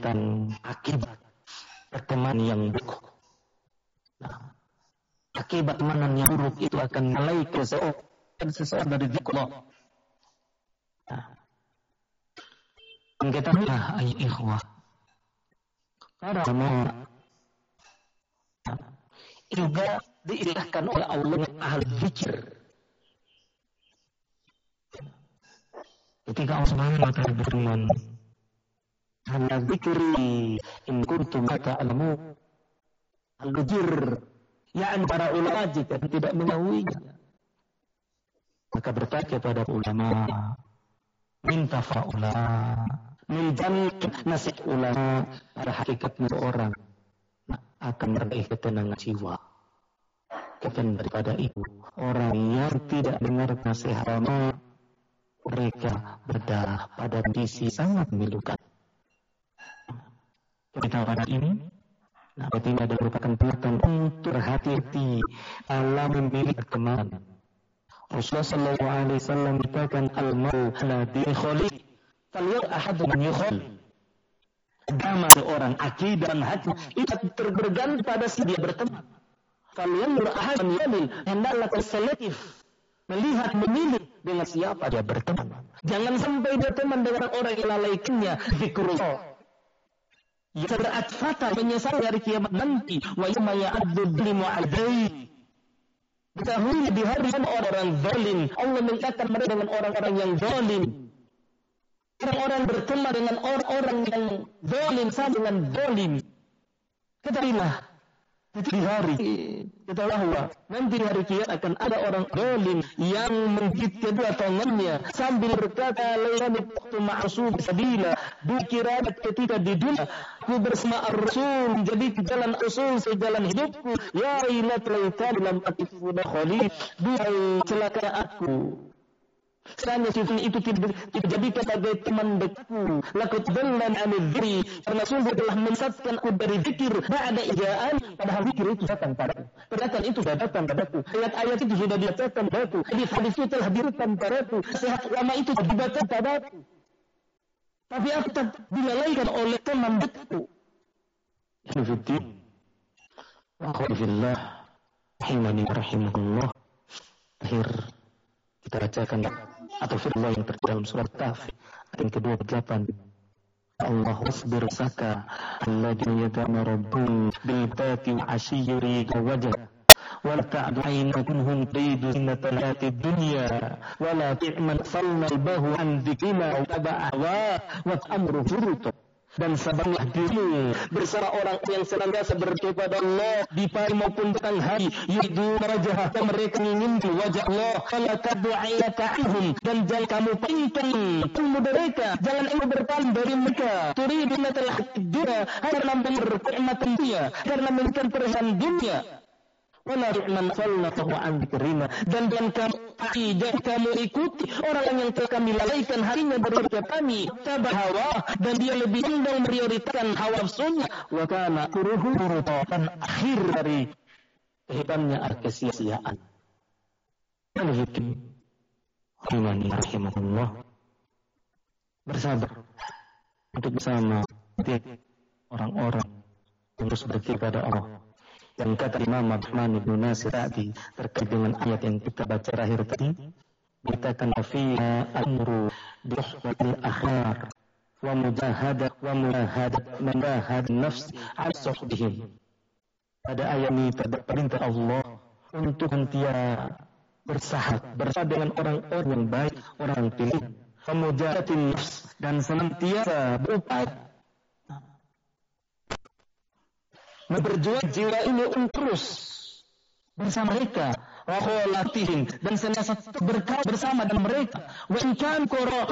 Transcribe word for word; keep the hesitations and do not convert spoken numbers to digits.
dan akibat pertemanan yang buruk. Nah, akibat pertemanan yang buruk itu akan melalaikan seseorang, seseorang dari zikrullah. Nah, dan kita lihat ayat ikhwah, para ulama juga diilahkan oleh Allah ahli zikir. Ketika Allah Subhanahu wa taala berfirman, "Ala dzikri in kuntum ta'lamun." Al-zikir, yakni para ulama jika tidak mengetahuinya, maka bertanya kepada ulama, minta fa'ula, menjalankan nasihat ulama. Pada hakikatnya orang akan meraih ketenangan jiwa. Ketenangan daripada itu, orang yang tidak dengar nasihat ulama, mereka berada pada kondisi sangat memilukan. Kita pada ini, nah, berarti ada merupakan peringatan untuk berhati-hati dalam memilih teman. Rasulullah Sallallahu Alaihi Wasallam mengatakan al-maru ala dini khalil, falyur ahadu man yukhal. Agama seorang, akidah dan hati itu terbergantung pada si dia berteman. Falyur ahadu man yukhal, hendaklah selektif melihat, memilih dengan siapa dia berteman. Jangan sampai dia berteman dengan orang yang lalaikannya zikrullah. Yang beratfata menyesal dari kiamat nanti. Wa yawma ya'addu dzalimu 'alaihi. Ketahui di hari orang zalim, Allah mengatakan mereka dengan orang-orang yang zalim. Orang-orang berteman dengan orang-orang yang zalim sama dengan zalim. Ketahuilah di hari ketahuilah nanti di hari kiamat akan ada orang zalim yang menggigit kedua tangannya sambil berkata, "Lailani waqtu ma'sub sabila." Dikira ketika di dunia aku bersama Ar-Rasul menjadi jalan usul sejalan hidupku. Ya ilat laita dalam atifu khalid. Duhai celaka aku, Sebenarnya sifat itu tidak dijadikan sebagai teman dekatku. Laqad dallani 'anil dzikri, karena sungguh telah menyesatkan aku dari zikir. Ba'da ija'an, padahal zikir itu datang padaku. Padahal itu sudah datang padaku. Ayat-ayat itu sudah dibacakan padaku. Hadis-hadis itu telah diberikan padaku. Nasihat ulama itu sudah dibacakan padaku. Tapi aku tetap dilalaikan oleh teman dekatku. Ya fiddin. Wa khawfillah rahimani rahimahullah. Akhir kita bacakan atau firman yang terdalam dalam surat Kahfi ayat yang kedua puluh delapan. Allah wasbir saka alladhi yatamarabun bil tati wa ashiyuri wajah wa la ta'du aynakunhum turidu zinata hayati dunya wa la ti'man salnabahu an dhikrina wa taba'a wa amru furut. Dan sabarlah dirimu bersama orang yang senantiasa berkepada Allah di pagi maupun petang hari, yaitu merajah dan mereka menginginkan wajah Allah. Fala tad'iyaka anhum, dan jangan kamu palingkan kamu mereka, jangan kamu berpaling dari mereka. Turiduna telah dunia karena bernikmatan dunia, karena memberikan perhiasan dunia. Wala ri'man salnatahu an dzikrina, dan dan kamu dan kamu ikuti orang yang telah kami lalaikan hatinya dari kami tabahawa, dan dia lebih cenderung prioritaskan hawa nafsunya. Wa kana kuruhu dan akhir dari kehidupannya adalah kesia-siaan. Al-Hikm rahimani rahimahullah, bersabar untuk bersama orang-orang yang terus berzikir kepada Allah. Yang kata Imam Abdurrahman ibn Nasir tadi terkait dengan ayat yang kita baca terakhir tadi, dikatakan fiha amru bi rahmatil akhar wa mujahadah wa mujahadat mujahad nafs an suhbihim. Pada ayat ini terdapat perintah Allah untuk senantiasa bersahabat bersama dengan orang-orang yang baik, orang yang pilih, mujahadatin nafs, dan senantiasa berupaya berjuang jiwa ini untuk terus bersama mereka, wa khalatihim, dan senantiasa berkah bersama dengan mereka. Wa in kan